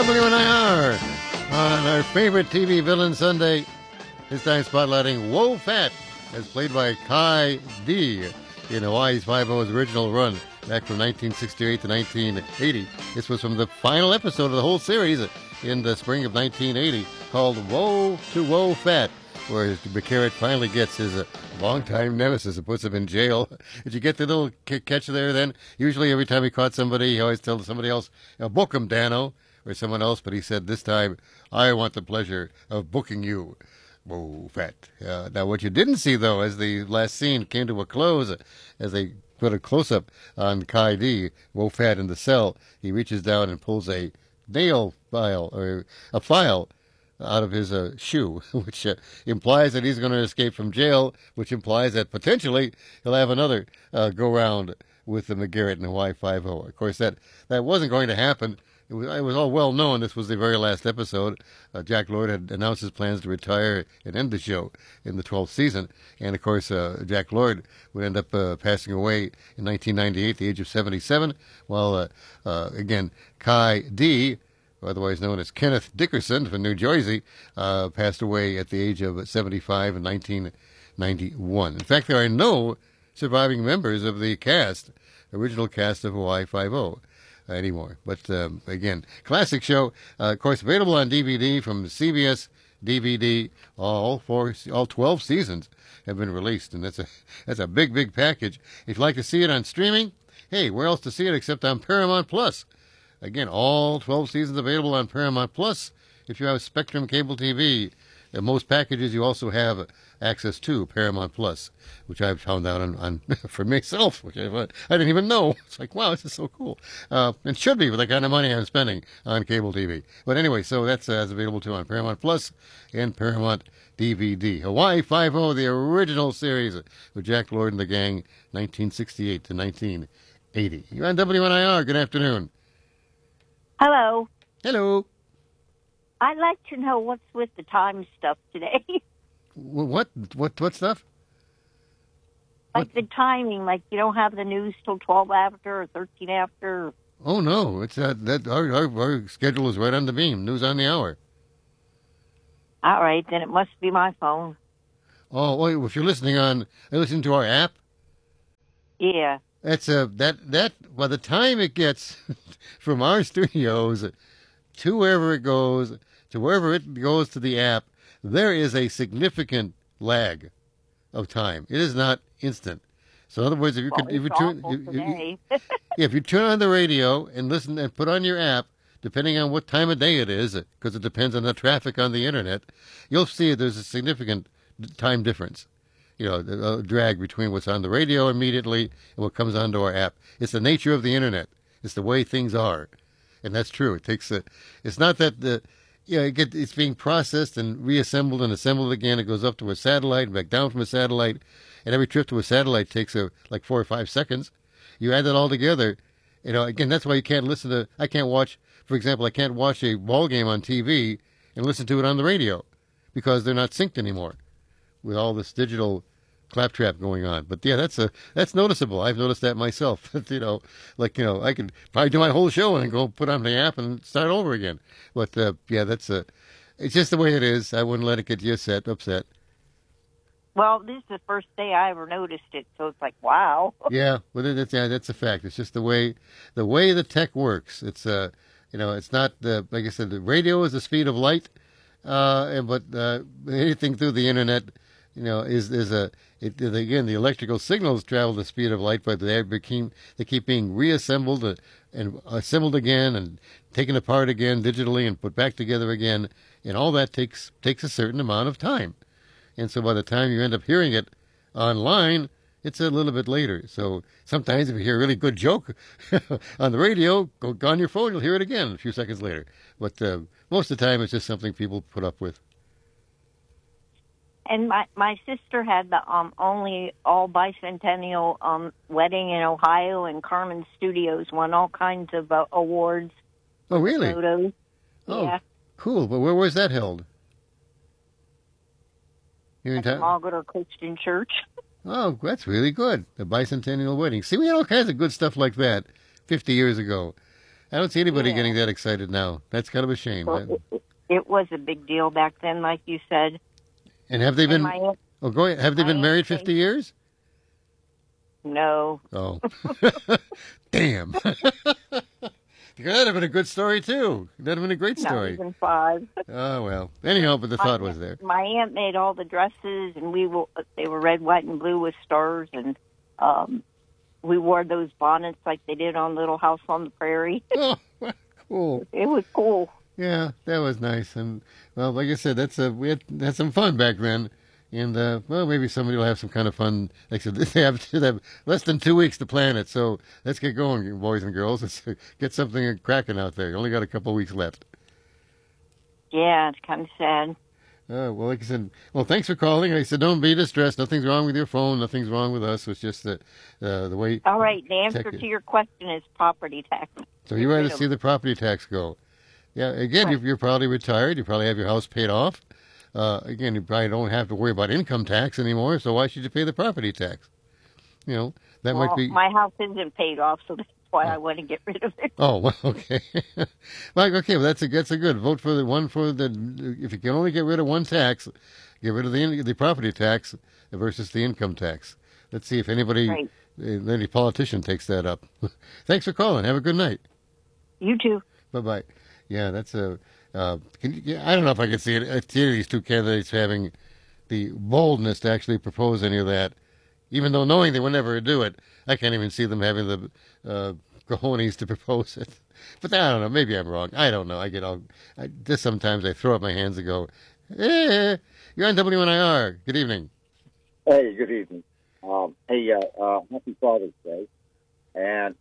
WNIR on our favorite TV villain Sunday. This time spotlighting Wo Fat, as played by Kai D in Hawaii's 5-0's original run back from 1968 to 1980. This was from the final episode of the whole series in the spring of 1980 called Woe to Wo Fat, where McCarrett finally gets his longtime nemesis and puts him in jail. Did you get the little catch there then? Usually every time he caught somebody, he always tells somebody else, book him, Dano, or someone else, but he said this time, I want the pleasure of booking you. Whoa, Fat. Now, what you didn't see, though, as the last scene came to a close, as they put a close-up on Kai D, Wo Fat in the cell, he reaches down and pulls a nail file, or a file, out of his shoe, which implies that he's going to escape from jail, which implies that potentially he'll have another go-round with the McGarrett and Hawaii 5-0. Of course, that wasn't going to happen. It was all well known this was the very last episode. Jack Lord had announced his plans to retire and end the show in the 12th season. And, of course, Jack Lord would end up passing away in 1998 at the age of 77, while, again, Kai D., otherwise known as Kenneth Dickerson from New Jersey, passed away at the age of 75 in 1991. In fact, there are no surviving members of the original cast of Hawaii 5-0 anymore. But, again, classic show, of course, available on DVD from CBS DVD. All 12 seasons have been released, and that's a big, big package. If you'd like to see it on streaming, hey, where else to see it except on Paramount Plus? Again, all 12 seasons available on Paramount Plus. If you have Spectrum Cable TV, in most packages you also have access to Paramount Plus, which I've found out on for myself, which I didn't even know. It's like, wow, this is so cool. It should be with the kind of money I'm spending on cable TV. But anyway, so that's available too on Paramount Plus and Paramount DVD. Hawaii 5-0, the original series with Jack Lord and the gang, 1968 to 1980. You're on WNIR. Good afternoon. Hello. Hello. I'd like to know what's with the time stuff today. What stuff? Like the timing, like you don't have the news till 12 after or 13 after. Oh no, it's that our schedule is right on the beam. News on the hour. All right, then it must be my phone. Oh, well, if you're listening to our app. Yeah. That's that by the time it gets from our studios to wherever it goes to the app, there is a significant lag of time. It is not instant. So in other words, if you turn on the radio and listen and put on your app, depending on what time of day it is, because it depends on the traffic on the internet, you'll see there's a significant time difference. A drag between what's on the radio immediately and what comes onto our app. It's the nature of the internet. It's the way things are, and that's true. It takes it's not that it's being processed and reassembled and assembled again. It goes up to a satellite and back down from a satellite, and every trip to a satellite takes like 4 or 5 seconds. You add that all together, again, that's why you can't I can't watch a ball game on TV and listen to it on the radio, because they're not synced anymore with all this digital claptrap going on. But yeah, that's noticeable. I've noticed that myself. I could probably do my whole show and then go put on the app and start over again. But yeah, it's just the way it is. I wouldn't let it get you upset. Well, this is the first day I ever noticed it, so it's like, wow. Yeah, well, that's a fact. It's just the way the tech works. It's it's not like I said, the radio is the speed of light, but anything through the internet, again, the electrical signals travel the speed of light, but they keep being reassembled and assembled again and taken apart again digitally and put back together again, and all that takes a certain amount of time. And so by the time you end up hearing it online, it's a little bit later. So sometimes if you hear a really good joke on the radio, go on your phone, you'll hear it again a few seconds later. But most of the time, it's just something people put up with. And my sister had the only all bicentennial wedding in Ohio, and Carmen Studios won all kinds of awards. Oh, really? Photos. Oh, yeah. Cool. But where was that held? Here in town? Margaret Christian Church. Oh, that's really good. The bicentennial wedding. See, we had all kinds of good stuff like that 50 years ago. I don't see anybody Yeah. getting that excited now. That's kind of a shame. Well, it was a big deal back then, like you said. And have they And been? Oh, go ahead. Have they my been aunt married said- 50 years? No. Oh, damn. That'd have been a good story too. That'd have been a great Not story. even 5. Oh well. Anyhow, but the thought was there. My aunt made all the dresses, and they were red, white, and blue with stars, and we wore those bonnets like they did on Little House on the Prairie. Oh, cool. It was cool. Yeah, that was nice. And well, like I said, we had some fun back then. And well, maybe somebody will have some kind of fun. Like I said, they have less than 2 weeks to plan it. So let's get going, boys and girls. Let's get something cracking out there. You only got a couple of weeks left. Yeah, it's kind of sad. Well, like I said, well, thanks for calling. Like I said, don't be distressed. Nothing's wrong with your phone. Nothing's wrong with us. It's just that the way. All right, the answer to your question is property tax. So you rather see the property tax go? Yeah. Again, Right. you're probably retired. You probably have your house paid off. Again, you probably don't have to worry about income tax anymore. So why should you pay the property tax? You know, that might be. My house isn't paid off, so that's why I want to get rid of it. Oh, well, okay. Well, okay, well, that's a good vote for the one for the. If you can only get rid of one tax, get rid of the property tax versus the income tax. Let's see if anybody, Right. any politician takes that up. Thanks for calling. Have a good night. You too. Bye bye. Yeah, that's a. I don't know if I can see these two candidates having the boldness to actually propose any of that, even though knowing they would never do it. I can't even see them having the cojones to propose it. But I don't know. Maybe I'm wrong. I don't know. Just sometimes I throw up my hands and go, "Hey, you're on WNIR. Good evening." Hey, good evening. Happy Father's Day. And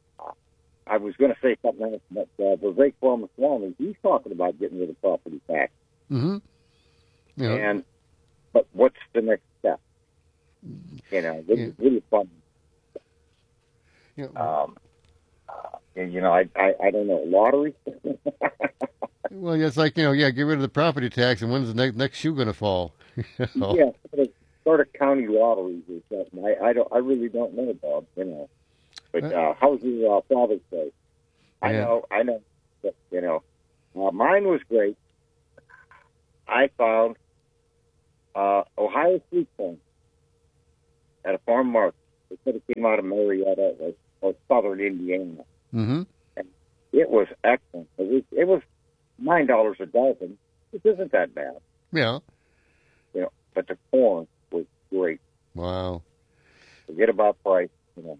I was going to say something else, but Vivek Ramaswamy, he's talking about getting rid of property tax. Mm-hmm. You know, But what's the next step? You know, this is really fun. you know, I don't know, lottery? well, it's like, get rid of the property tax, and when's the next shoe going to fall? Yeah, sort of county lotteries or something. I really don't know, Bob, you know. But how's your Father's Day? I know. But, mine was great. I found Ohio sweet corn at a farm market. It could have came out of Marietta or southern Indiana. Mm-hmm. And it was excellent. It was $9 a dozen, which isn't that bad. Yeah. But the corn was great. Wow. Forget about price.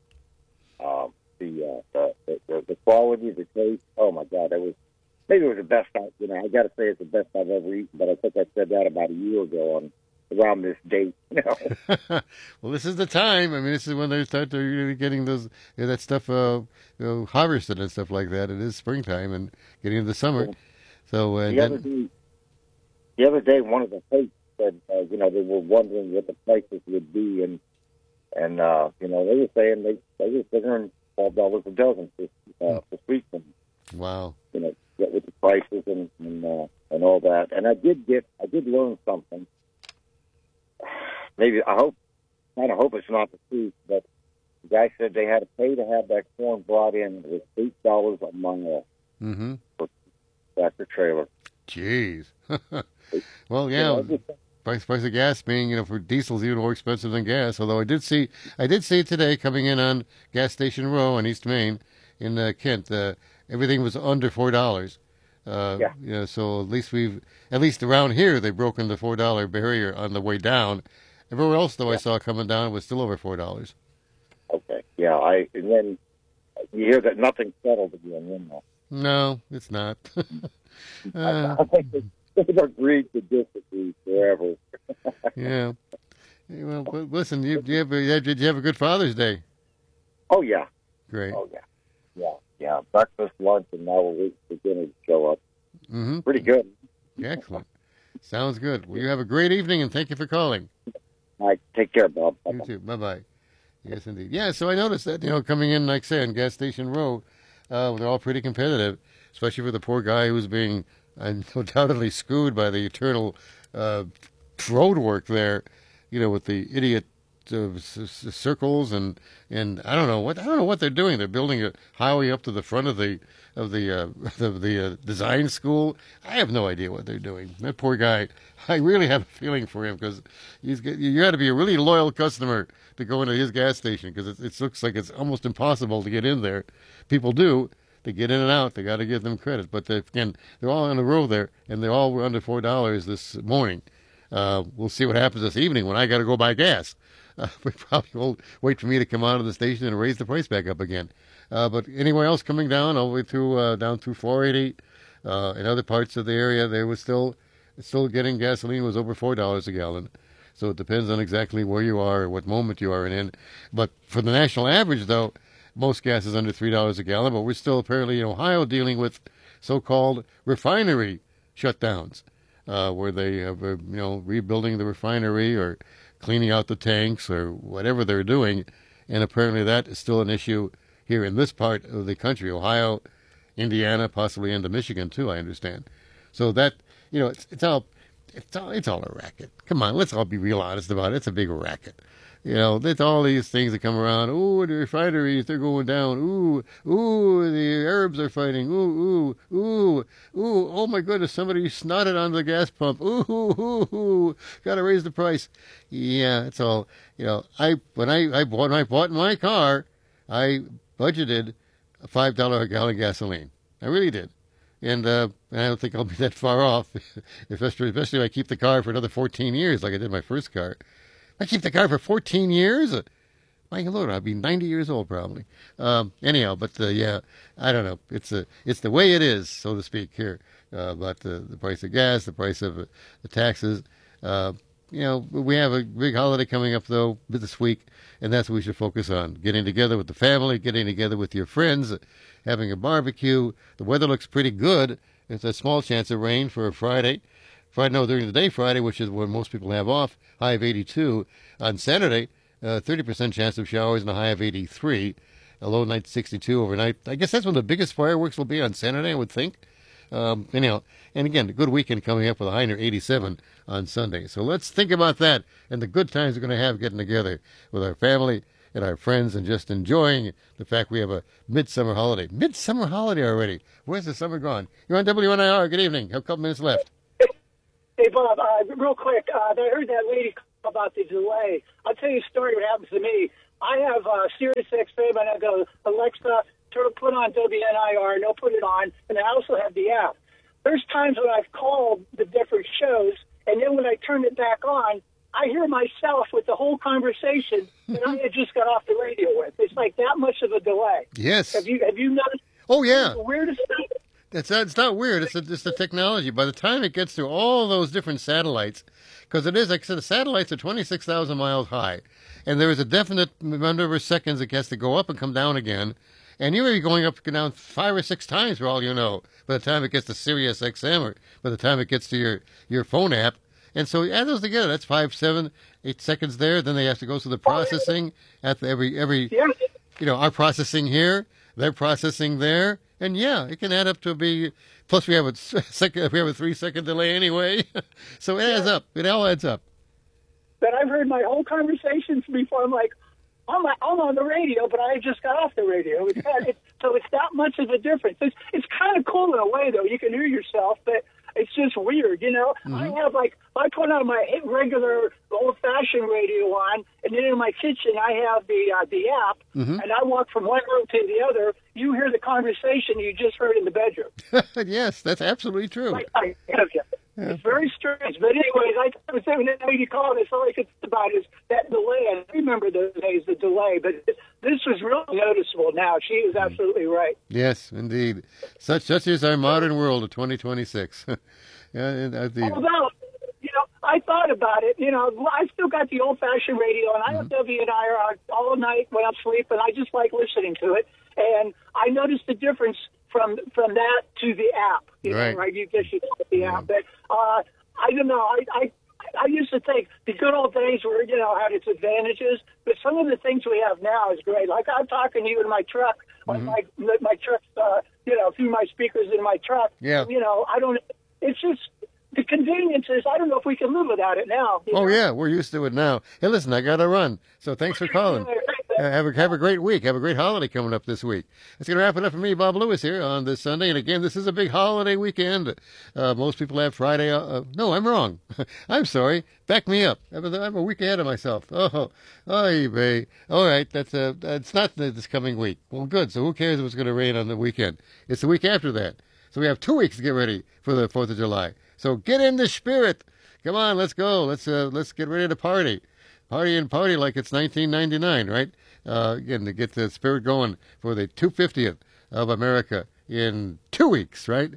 The quality, the taste. Oh my God, maybe it was the best. I got to say it's the best I've ever eaten. But I think I said that about a year ago around this date. Well, this is the time. I mean, this is when they start to really getting those that stuff harvested and stuff like that. It is springtime and getting into the summer. So the other day, one of the hosts said, they were wondering what the prices would be, and they were saying they were figuring $12 a dozen for sweet corn. Wow. With the prices and all that. And I did learn something. Maybe I hope it's not the truth, but the guy said they had to pay to have that corn brought in. It was $8 a mile for tractor trailer. Jeez. Well, yeah. Price of gas being, for diesel's even more expensive than gas. Although I did see today coming in on Gas Station Row in East Maine in Kent, everything was under $4. So at least around here they've broken the $4 barrier on the way down. Everywhere else though I saw coming down it was still over $4. Okay. Yeah. And then you hear that nothing's settled again. No, it's not. I think they've agreed to disagree forever. Yeah. Well, but listen, did you have a good Father's Day? Oh yeah. Great. Oh yeah. Breakfast, lunch, and now we're waiting for dinner to show up. Mm-hmm. Pretty good. Excellent. Sounds good. Well, you have a great evening, and thank you for calling. All right. Take care, Bob. Bye-bye. You too. Bye-bye. Yes, indeed. Yeah, so I noticed that, coming in, like I say, on Gas Station Row, they're all pretty competitive, especially for the poor guy who's being undoubtedly screwed by the eternal road work there, with the idiot circles and I don't know what they're doing. They're building a highway up to the front of the design school. I have no idea what they're doing. That poor guy. I really have a feeling for him because you got to be a really loyal customer to go into his gas station because it looks like it's almost impossible to get in there. People do. They get in and out. They got to give them credit. But again, they're all on the road there, and they all were under $4 this morning. We'll see what happens this evening when I got to go buy gas. We probably will wait for me to come out of the station and raise the price back up again. But anywhere else coming down, all the way through down through 480, in other parts of the area, they were still getting gasoline was over $4 a gallon. So it depends on exactly where you are or what moment you are in. But for the national average, though, most gas is under $3 a gallon. But we're still apparently in Ohio dealing with so-called refinery shutdowns, where they have rebuilding the refinery or cleaning out the tanks or whatever they're doing. And apparently that is still an issue here in this part of the country, Ohio, Indiana, possibly into Michigan too, I understand. So that, it's all a racket. Come on, let's all be real honest about it. It's a big racket. There's all these things that come around. Ooh, the refineries, they're going down. Ooh, the Arabs are fighting. Ooh, oh my goodness, somebody snotted on the gas pump. Ooh, gotta raise the price. Yeah, it's all, when I bought my car, I budgeted $5 a gallon gasoline. I really did. And I don't think I'll be that far off, especially if I keep the car for another 14 years like I did my first car. I keep the car for 14 years? My Lord, I'll be 90 years old probably. Anyhow, but yeah, I don't know. It's the way it is, so to speak, here. About the price of gas, the price of the taxes. We have a big holiday coming up, though, this week, and that's what we should focus on. Getting together with the family, getting together with your friends, having a barbecue. The weather looks pretty good. There's a small chance of rain for Friday. During the day Friday, which is when most people have off, high of 82. On Saturday, 30% chance of showers and a high of 83. A low night 62 overnight. I guess that's when the biggest fireworks will be on Saturday, I would think. Anyhow, and again, a good weekend coming up with a high near 87 on Sunday. So let's think about that and the good times we're going to have getting together with our family and our friends and just enjoying the fact we have a midsummer holiday. Midsummer holiday already. Where's the summer gone? You're on WNIR. Good evening. Have a couple minutes left. Hey, Bob, real quick, I heard that lady about the delay. I'll tell you a story what happens to me. I have Sirius XM, and I go, Alexa, put on WNIR, and they'll put it on, and I also have the app. There's times when I've called the different shows, and then when I turn it back on, I hear myself with the whole conversation that I had just got off the radio with. It's like that much of a delay. Yes. Have you noticed? Oh, yeah. The weirdest thing. It's not weird. It's the technology. By the time it gets through all those different satellites, because it is, like I said, the satellites are 26,000 miles high, and there is a definite number of seconds it has to go up and come down again, and you may be going up and down 5 or 6 times for all you know by the time it gets to Sirius XM or by the time it gets to your phone app. And so add those together. That's 5, 7, 8 seconds there. Then they have to go through the processing at every our processing here, their processing there. And yeah, it can add up to be. Plus, we have a 3-second delay anyway, so it adds up. It all adds up. But I've heard my whole conversations before. I'm like, I'm on the radio, but I just got off the radio. So it's that much of a difference. It's kind of cool in a way, though. You can hear yourself, but it's just weird, Mm-hmm. I put on my regular old-fashioned radio on, and then in my kitchen I have the app, mm-hmm. and I walk from one room to the other. You hear the conversation you just heard in the bedroom. Yes, that's absolutely true. It's very strange. But anyways, I was saying that lady called, and all I could think about is that delay. I remember those days, the delay, but this was really noticeable now. She is absolutely right. Yes, indeed. Such is our modern world of 2026. Although, I thought about it. I still got the old-fashioned radio, and I have WNIR all night when I'm sleeping. I just like listening to it. And I noticed the difference from that to the app. Right? You get the app. But I don't know. I used to think the good old days were, had its advantages, but some of the things we have now is great. Like I'm talking to you in my truck, mm-hmm. my truck's, through my speakers in my truck. Yeah. I don't. It's just the conveniences, I don't know if we can live without it now. Oh, yeah, we're used to it now. Hey, listen, I got to run. So thanks for calling. Have a great week. Have a great holiday coming up this week. That's going to wrap it up for me, Bob Lewis, here on this Sunday. And again, this is a big holiday weekend. Most people have Friday. No, I'm wrong. I'm sorry. Back me up. I'm a week ahead of myself. Oh, baby. All right, it's not this coming week. Well, good. So who cares if it's going to rain on the weekend? It's the week after that. So we have 2 weeks to get ready for the 4th of July. So get in the spirit. Come on, let's go. Let's get ready to party. Party like it's 1999, right? Again, to get the spirit going for the 250th of America in 2 weeks, right?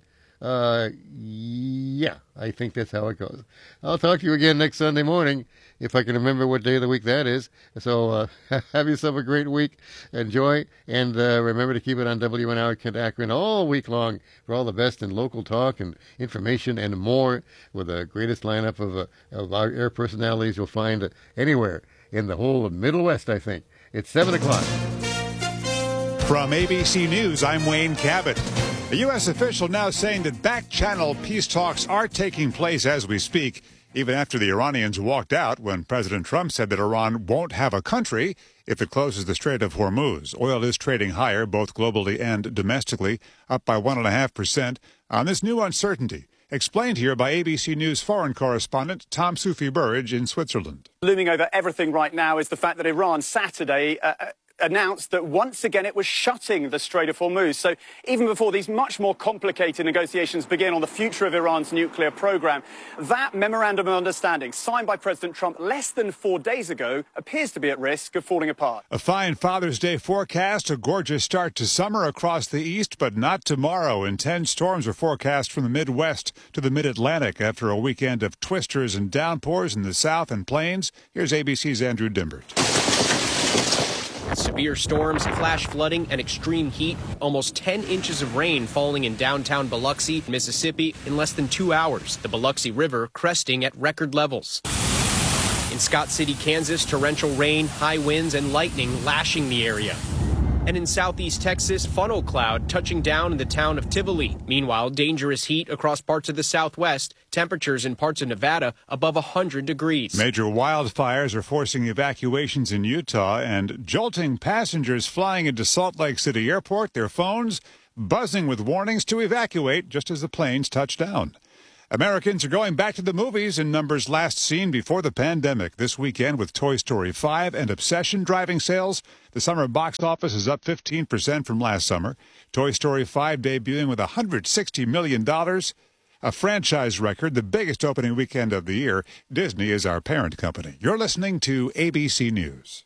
Yeah, I think that's how it goes. I'll talk to you again next Sunday morning, if I can remember what day of the week that is. So have yourself a great week. Enjoy. And remember to keep it on WNR Kent Akron all week long for all the best in local talk and information and more, with the greatest lineup of our air personalities you'll find anywhere in the whole of Middle West, I think. It's 7 o'clock. From ABC News, I'm Wayne Cabot. A U.S. official now saying that back-channel peace talks are taking place as we speak, even after the Iranians walked out when President Trump said that Iran won't have a country if it closes the Strait of Hormuz. Oil is trading higher, both globally and domestically, up by 1.5% on this new uncertainty. Explained here by ABC News foreign correspondent Tom Soufi-Burridge in Switzerland. Looming over everything right now is the fact that Iran Saturday announced that once again it was shutting the Strait of Hormuz. So even before these much more complicated negotiations begin on the future of Iran's nuclear program, that memorandum of understanding signed by President Trump less than 4 days ago appears to be at risk of falling apart. A fine Father's Day forecast, a gorgeous start to summer across the east, but not tomorrow. Intense storms are forecast from the Midwest to the Mid-Atlantic after a weekend of twisters and downpours in the south and plains. Here's ABC's Andrew Dimbert. Severe storms, flash flooding, and extreme heat. Almost 10 inches of rain falling in downtown Biloxi, Mississippi, in less than 2 hours. The Biloxi River cresting at record levels. In Scott City, Kansas, torrential rain, high winds, and lightning lashing the area. And in southeast Texas, funnel cloud touching down in the town of Tivoli. Meanwhile, dangerous heat across parts of the southwest. Temperatures in parts of Nevada above 100 degrees. Major wildfires are forcing evacuations in Utah and jolting passengers flying into Salt Lake City Airport, their phones buzzing with warnings to evacuate just as the planes touch down. Americans are going back to the movies in numbers last seen before the pandemic. This weekend with Toy Story 5 and Obsession driving sales. The summer box office is up 15% from last summer. Toy Story 5 debuting with $160 million, a franchise record, the biggest opening weekend of the year. Disney is our parent company. You're listening to ABC News.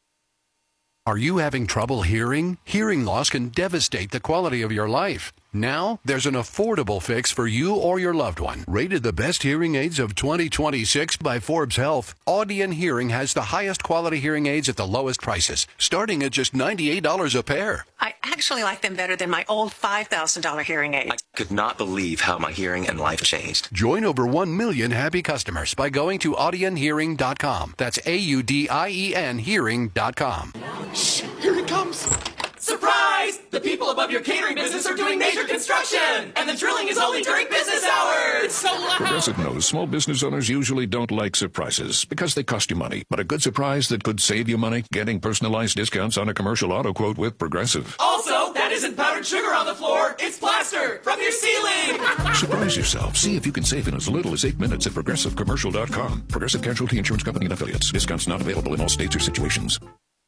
Are you having trouble hearing? Hearing loss can devastate the quality of your life. Now, there's an affordable fix for you or your loved one. Rated the best hearing aids of 2026 by Forbes Health, Audion Hearing has the highest quality hearing aids at the lowest prices, starting at just $98 a pair. I actually like them better than my old $5,000 hearing aids. I could not believe how my hearing and life changed. Join over 1 million happy customers by going to audionhearing.com. That's AUDIEN hearing.com. Shh, here it comes. Surprise! The people above your catering business are doing major construction, and the drilling is only during business hours. It's so loud. Progressive knows small business owners usually don't like surprises because they cost you money. But a good surprise that could save you money, getting personalized discounts on a commercial auto quote with Progressive. Also, that isn't powdered sugar on the floor. It's plaster from your ceiling. Surprise yourself. See if you can save in as little as 8 minutes at ProgressiveCommercial.com. Progressive Casualty Insurance Company and Affiliates. Discounts not available in all states or situations.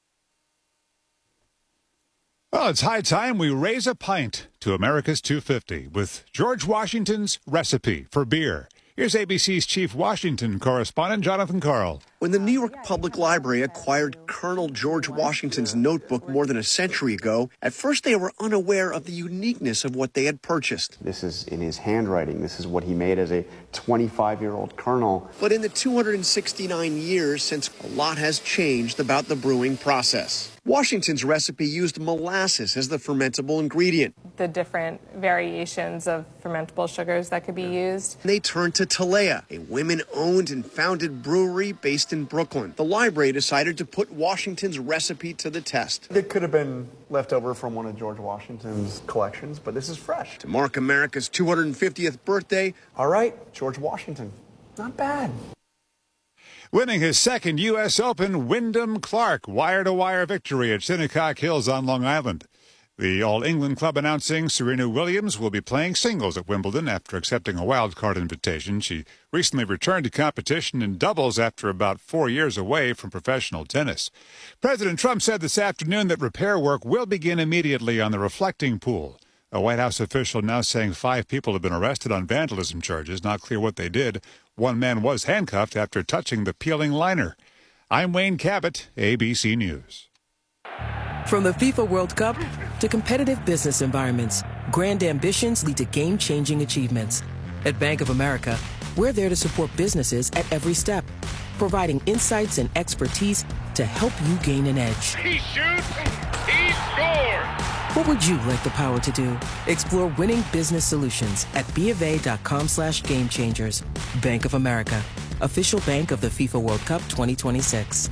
Well, it's high time we raise a pint to America's 250 with George Washington's recipe for beer. Here's ABC's chief Washington correspondent, Jonathan Karl. When the New York Public Library acquired Colonel George Washington's notebook more than a century ago, at first they were unaware of the uniqueness of what they had purchased. This is in his handwriting. This is what he made as a 25-year-old colonel. But in the 269 years since, a lot has changed about the brewing process. Washington's recipe used molasses as the fermentable ingredient. The different variations of fermentable sugars that could be used. They turned to Talea, a women-owned and founded brewery based based in Brooklyn. The library decided to put Washington's recipe to the test. It could have been left over from one of George Washington's collections, but this is fresh. To mark America's 250th birthday, all right, George Washington. Not bad. Winning his second U.S. Open, Wyndham Clark, wire-to-wire victory at Shinnecock Hills on Long Island. The All-England Club announcing Serena Williams will be playing singles at Wimbledon after accepting a wildcard invitation. She recently returned to competition in doubles after about 4 years away from professional tennis. President Trump said this afternoon that repair work will begin immediately on the reflecting pool. A White House official now saying 5 people have been arrested on vandalism charges. Not clear what they did. One man was handcuffed after touching the peeling liner. I'm Wayne Cabot, ABC News. From the FIFA World Cup to competitive business environments, grand ambitions lead to game-changing achievements. At Bank of America, we're there to support businesses at every step, providing insights and expertise to help you gain an edge. He shoots, he scores! What would you like the power to do? Explore winning business solutions at BofA.com/gamechangers. Bank of America, official bank of the FIFA World Cup 2026.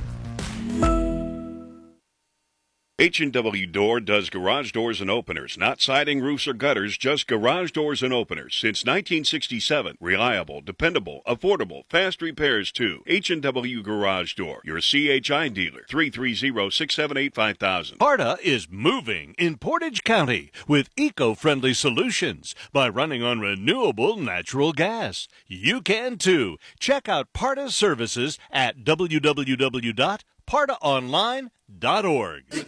H&W Door does garage doors and openers, not siding, roofs, or gutters, just garage doors and openers. Since 1967, reliable, dependable, affordable, fast repairs too. H&W Garage Door, your CHI dealer, 330-678-5000. PARTA is moving in Portage County with eco-friendly solutions by running on renewable natural gas. You can too. Check out PARTA services at www.partaonline.org.